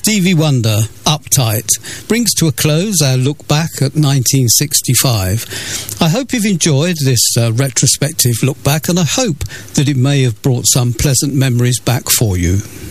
Stevie Wonder, Uptight, brings to a close our look back at 1965. I hope you've enjoyed this retrospective look back, and I hope that it may have brought some pleasant memories back for you.